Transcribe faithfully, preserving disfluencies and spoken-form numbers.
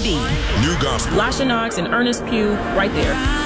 D. New gospel. Lasha Knox and Ernest Pugh, right there.